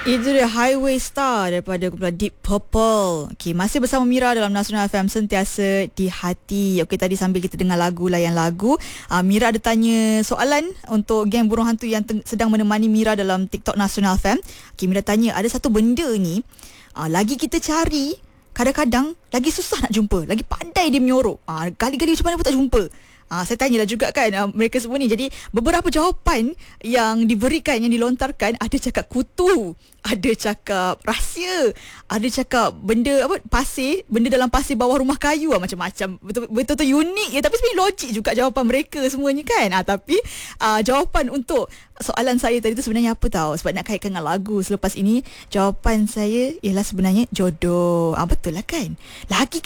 Itu dia Highway Star daripada kumpulan Deep Purple. Okey, masih bersama Mira dalam Nasional FM, sentiasa di hati. Okey, tadi sambil kita dengar lagu, layan lagu, Mira ada tanya soalan untuk geng burung hantu yang sedang menemani Mira dalam TikTok Nasional FM. Okey, Mira tanya, ada satu benda ni lagi kita cari, kadang-kadang lagi susah nak jumpa, lagi pandai dia menyorok. Kali-kali macam mana pun tak jumpa. Saya tanyalah juga kan mereka semua ni. Jadi beberapa jawapan yang diberikan, yang dilontarkan, ada cakap kutu, ada cakap rahsia, ada cakap benda pasir, benda dalam pasir bawah rumah kayu, macam-macam. Betul-betul unik ya, tapi sebenarnya logik juga jawapan mereka semuanya kan. Tapi jawapan untuk soalan saya tadi tu sebenarnya apa tahu? Sebab nak kaitkan dengan lagu selepas ini, jawapan saya ialah sebenarnya jodoh. Betul lah kan? Lagi